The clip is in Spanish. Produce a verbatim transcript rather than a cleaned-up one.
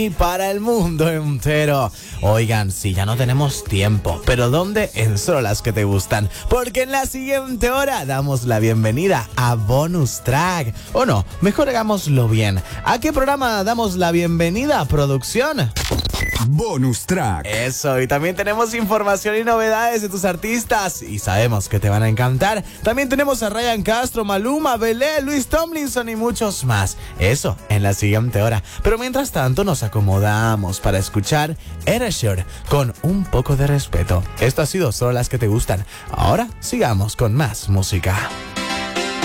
y para el mundo entero. Oigan, sí, ya no tenemos tiempo, pero ¿dónde? En solo las que te gustan, porque en la siguiente hora damos la bienvenida a Bonus Track. O no, mejor hagámoslo bien. ¿A qué programa damos la bienvenida, producción? Bonus Track. Eso, y también tenemos información y novedades de tus artistas y sabemos que te van a encantar. También tenemos a Ryan Castro, Maluma, Belé, Luis Tomlinson y muchos más. Eso, en la siguiente hora. Pero mientras tanto nos acomodamos para escuchar Erasure con Un Poco de Respeto. Esto ha sido Solo las que te gustan. Ahora sigamos con más música.